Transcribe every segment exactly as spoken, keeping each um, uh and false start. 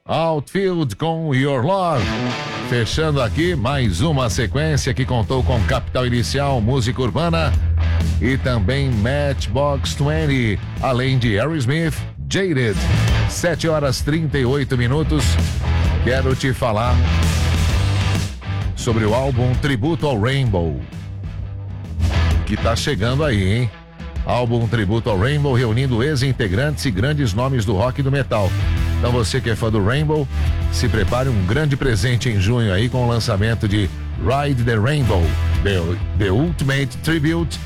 Outfield com Your Love. Fechando aqui mais uma sequência que contou com Capital Inicial, música urbana e também Matchbox vinte, além de Aerosmith, Jaded. sete horas e trinta e oito minutos. Quero te falar sobre o álbum Tributo ao Rainbow, que tá chegando aí, hein? Álbum Tributo ao Rainbow, reunindo ex-integrantes e grandes nomes do rock e do metal. Então você que é fã do Rainbow, se prepare, um grande presente em junho aí com o lançamento de Ride the Rainbow, The, the Ultimate Tribute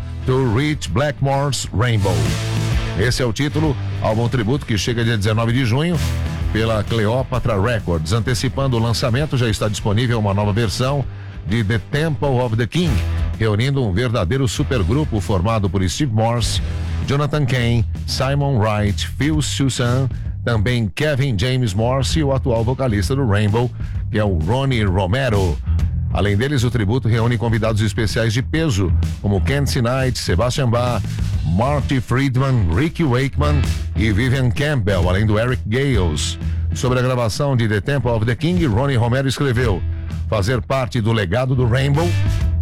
to Rich Blackmore's Rainbow. Esse é o título, álbum tributo que chega dia dezenove de junho pela Cleopatra Records. Antecipando o lançamento, já está disponível uma nova versão de The Temple of the King, reunindo um verdadeiro supergrupo formado por Steve Morse, Jonathan Cain, Simon Wright, Phil Soussan, também Kevin James Morse e o atual vocalista do Rainbow, que é o Ronnie Romero. Além deles, o tributo reúne convidados especiais de peso, como Candice Knight, Sebastian Bach, Marty Friedman, Ricky Wakeman e Vivian Campbell, além do Eric Gales. Sobre a gravação de The Temple of the King, Ronnie Romero escreveu: fazer parte do legado do Rainbow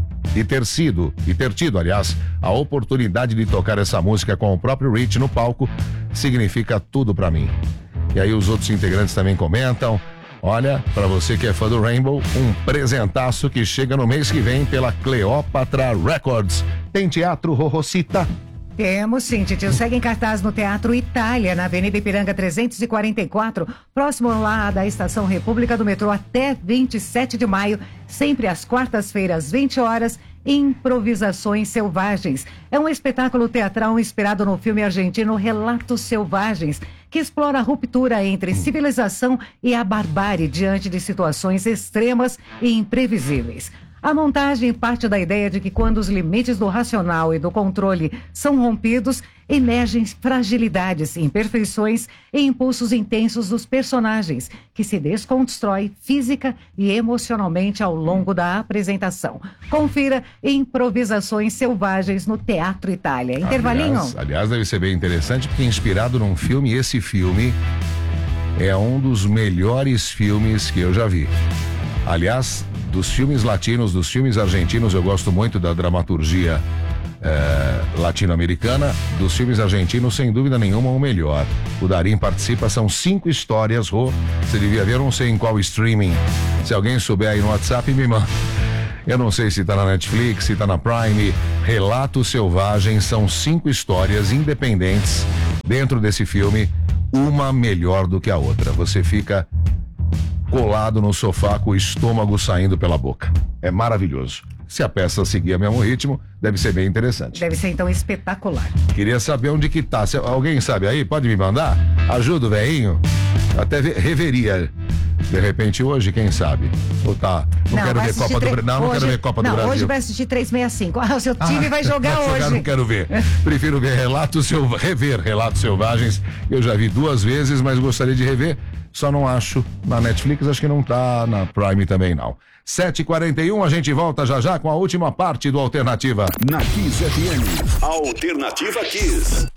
e ter sido, e ter tido, aliás, a oportunidade de tocar essa música com o próprio Rich no palco significa tudo pra mim. E aí os outros integrantes também comentam: olha, pra você que é fã do Rainbow, um presentaço que chega no mês que vem pela Cleopatra Records. Tem teatro, Rorrocita? Temos sim, Titio. Segue em cartaz no Teatro Itália, na Avenida Ipiranga trezentos e quarenta e quatro, próximo lá da Estação República do Metrô, até vinte e sete de maio, sempre às quartas-feiras, vinte horas, Improvisações Selvagens. É um espetáculo teatral inspirado no filme argentino Relatos Selvagens, que explora a ruptura entre civilização e a barbárie diante de situações extremas e imprevisíveis. A montagem parte da ideia de que quando os limites do racional e do controle são rompidos, emergem fragilidades, imperfeições e impulsos intensos dos personagens, que se desconstrói física e emocionalmente ao longo da apresentação. Confira Improvisações Selvagens no Teatro Itália. Intervalinho? Aliás, aliás, deve ser bem interessante, porque é inspirado num filme, e esse filme é um dos melhores filmes que eu já vi. Aliás, dos filmes latinos, dos filmes argentinos, eu gosto muito da dramaturgia é, latino-americana. Dos filmes argentinos, sem dúvida nenhuma, o melhor. O Darim participa, são cinco histórias, Rô. Você devia ver, eu não sei em qual streaming. Se alguém souber aí no WhatsApp, me manda. Eu não sei se tá na Netflix, se tá na Prime. Relatos Selvagens, são cinco histórias independentes dentro desse filme, uma melhor do que a outra. Você fica colado no sofá com o estômago saindo pela boca. É maravilhoso. Se a peça seguir o mesmo ritmo, deve ser bem interessante. Deve ser então espetacular. Queria saber onde que tá. Se alguém sabe aí, pode me mandar? Ajuda o velhinho? Até reveria. De repente hoje, quem sabe? Ou tá, não, não quero ver Copa tre... do Brasil. Não, hoje... não quero ver Copa não, do Brasil. Hoje vai assistir trezentos e sessenta e cinco. Ah, o seu time ah, vai jogar vai hoje. Jogar, não quero ver. Prefiro ver Relatos Selvagens, rever Relatos Selvagens. Eu já vi duas vezes, mas gostaria de rever. Só não acho na Netflix, acho que não tá na Prime também não. sete e quarenta e um, a gente volta já já com a última parte do Alternativa. Na Kiss F M, Alternativa Kiss.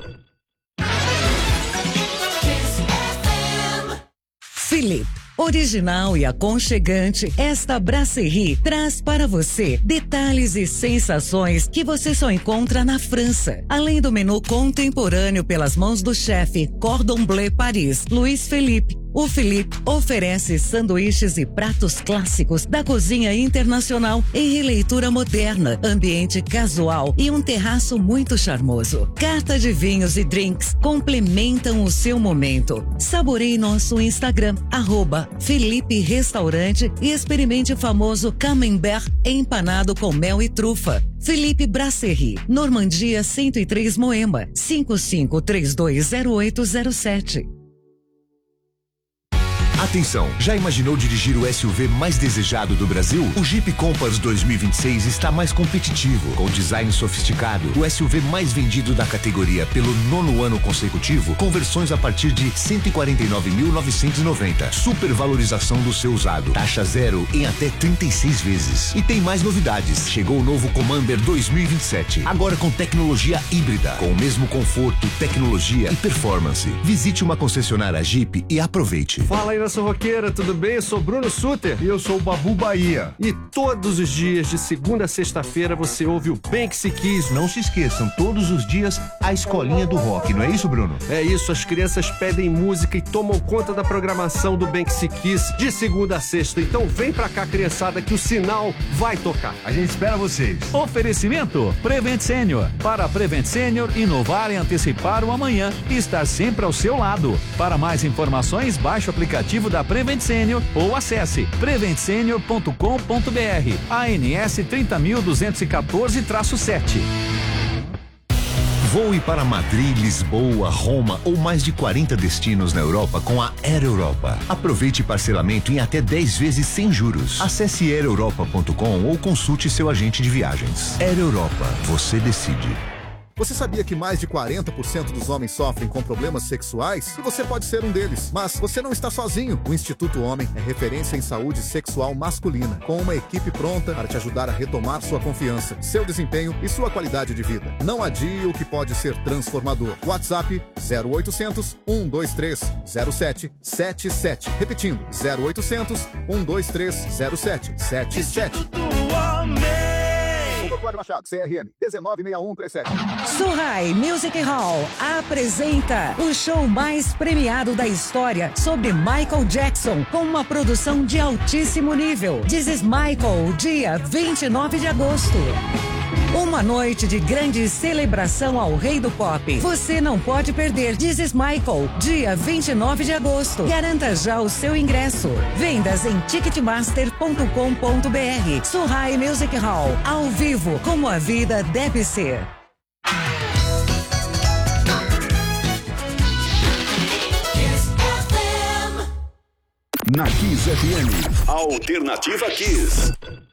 Felipe, original e aconchegante, esta brasserie traz para você detalhes e sensações que você só encontra na França. Além do menu contemporâneo pelas mãos do chefe Cordon Bleu Paris, Luiz Felipe, o Felipe oferece sanduíches e pratos clássicos da cozinha internacional em releitura moderna, ambiente casual e um terraço muito charmoso. Carta de vinhos e drinks complementam o seu momento. Saboreie nosso Instagram, arroba Felipe Restaurante, e experimente o famoso camembert empanado com mel e trufa. Felipe Brasserie, Normandia cento e três Moema, cinco cinco três dois zero oito zero sete. A Atenção, já imaginou dirigir o S U V mais desejado do Brasil? O Jeep Compass dois mil e vinte e seis está mais competitivo. Com design sofisticado, o S U V mais vendido da categoria pelo nono ano consecutivo, com versões a partir de cento e quarenta e nove mil novecentos e noventa. Supervalorização do seu usado. Taxa zero em até trinta e seis vezes. E tem mais novidades. Chegou o novo Commander dois mil e vinte e sete. Agora com tecnologia híbrida. Com o mesmo conforto, tecnologia e performance. Visite uma concessionária Jeep e aproveite. Fala aí, nação roqueira, tudo bem? Eu sou Bruno Suter. E eu sou o Babu Bahia. E todos os dias, de segunda a sexta-feira, você ouve o Banksy Kiss. Não se esqueçam, todos os dias, a escolinha do rock, não é isso, Bruno? É isso, as crianças pedem música e tomam conta da programação do Banksy Kiss de segunda a sexta. Então vem pra cá, criançada, que o sinal vai tocar. A gente espera vocês. Oferecimento Prevent Senior. Para Prevent Senior, inovar e antecipar o amanhã e estar sempre ao seu lado. Para mais informações, baixe o aplicativo da Prevent Senior ou acesse prevent senior ponto com ponto br. A N S trinta mil duzentos e quatorze traço sete. Voe para Madrid, Lisboa, Roma ou mais de quarenta destinos na Europa com a Air Europa. Aproveite parcelamento em até dez vezes sem juros. Acesse air europa ponto com ou consulte seu agente de viagens. Air Europa, você decide. Você sabia que mais de quarenta por cento dos homens sofrem com problemas sexuais? E você pode ser um deles. Mas você não está sozinho. O Instituto Homem é referência em saúde sexual masculina, com uma equipe pronta para te ajudar a retomar sua confiança, seu desempenho e sua qualidade de vida. Não adie o que pode ser transformador. WhatsApp zero oitocentos, um dois três, zero sete sete sete. Repetindo, zero oitocentos, um dois três, zero sete sete sete. Machado, C R M um nove seis um três sete. Surrai Music Hall apresenta o show mais premiado da história sobre Michael Jackson, com uma produção de altíssimo nível. This is Michael, dia vinte e nove de agosto. Uma noite de grande celebração ao rei do pop. Você não pode perder. This is Michael, dia vinte e nove de agosto. Garanta já o seu ingresso. Vendas em ticketmaster ponto com ponto br. Surrai Music Hall, ao vivo, como a vida deve ser. Na Kiss F M, Alternativa Kiss.